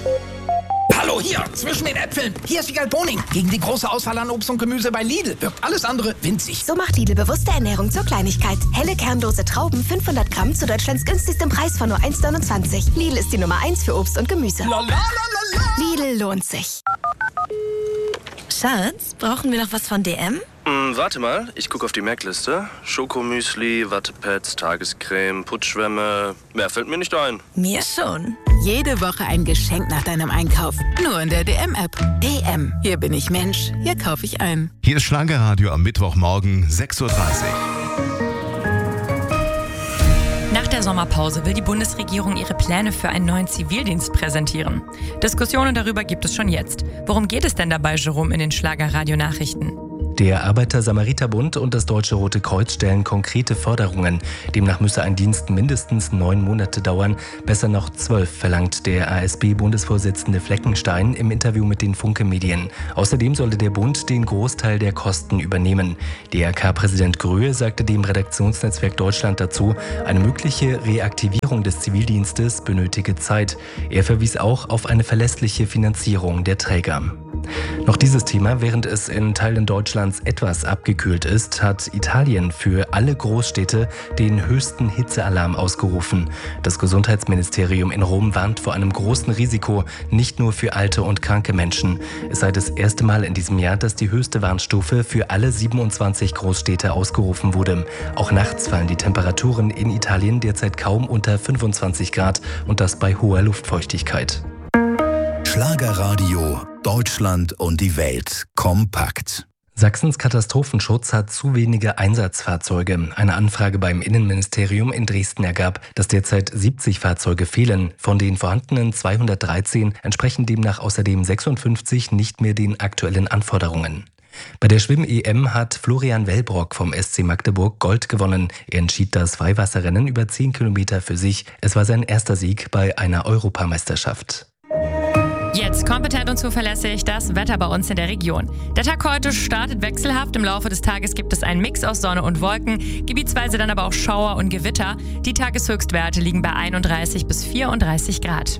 Hallo, hier, zwischen den Äpfeln. Hier ist Wiegald Boning. Gegen die große Auswahl an Obst und Gemüse bei Lidl wirkt alles andere winzig. So macht Lidl bewusste Ernährung zur Kleinigkeit. Helle kernlose Trauben, 500 Gramm zu Deutschlands günstigstem Preis von nur 1,29. Lidl ist die Nummer 1 für Obst und Gemüse. Lidl lohnt sich. Schatz, brauchen wir noch was von DM? Warte mal, ich gucke auf die Merkliste. Schokomüsli, Wattepads, Tagescreme, Putzschwämme. Mehr fällt mir nicht ein. Mir schon. Jede Woche ein Geschenk nach deinem Einkauf. Nur in der DM-App. DM. Hier bin ich Mensch. Hier kaufe ich ein. Hier ist Schlagerradio am Mittwochmorgen, 6:30 Uhr. Nach der Sommerpause will die Bundesregierung ihre Pläne für einen neuen Zivildienst präsentieren. Diskussionen darüber gibt es schon jetzt. Worum geht es denn dabei, Jerome, in den Schlagerradio-Nachrichten? Der Arbeiter-Samariter-Bund und das Deutsche Rote Kreuz stellen konkrete Forderungen. Demnach müsse ein Dienst mindestens 9 Monate dauern, besser noch 12, verlangt der ASB-Bundesvorsitzende Fleckenstein im Interview mit den Funke-Medien. Außerdem solle der Bund den Großteil der Kosten übernehmen. DRK-Präsident Gröhe sagte dem Redaktionsnetzwerk Deutschland dazu, eine mögliche Reaktivierung des Zivildienstes benötige Zeit. Er verwies auch auf eine verlässliche Finanzierung der Träger. Noch dieses Thema: Während es in Teilen Deutschlands etwas abgekühlt ist, hat Italien für alle Großstädte den höchsten Hitzealarm ausgerufen. Das Gesundheitsministerium in Rom warnt vor einem großen Risiko, nicht nur für alte und kranke Menschen. Es sei das erste Mal in diesem Jahr, dass die höchste Warnstufe für alle 27 Großstädte ausgerufen wurde. Auch nachts fallen die Temperaturen in Italien derzeit kaum unter 25 Grad und das bei hoher Luftfeuchtigkeit. Schlagerradio, Deutschland und die Welt kompakt. Sachsens Katastrophenschutz hat zu wenige Einsatzfahrzeuge. Eine Anfrage beim Innenministerium in Dresden ergab, dass derzeit 70 Fahrzeuge fehlen. Von den vorhandenen 213 entsprechen demnach außerdem 56 nicht mehr den aktuellen Anforderungen. Bei der Schwimm-EM hat Florian Wellbrock vom SC Magdeburg Gold gewonnen. Er entschied das Freiwasserrennen über 10 Kilometer für sich. Es war sein erster Sieg bei einer Europameisterschaft. Jetzt kompetent und zuverlässig das Wetter bei uns in der Region. Der Tag heute startet wechselhaft. Im Laufe des Tages gibt es einen Mix aus Sonne und Wolken, gebietsweise dann aber auch Schauer und Gewitter. Die Tageshöchstwerte liegen bei 31 bis 34 Grad.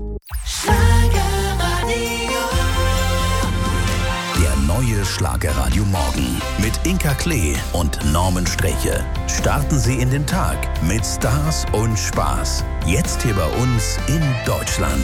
Der neue Schlagerradio Morgen mit Inka Klee und Norman Streche. Starten Sie in den Tag mit Stars und Spaß. Jetzt hier bei uns in Deutschland.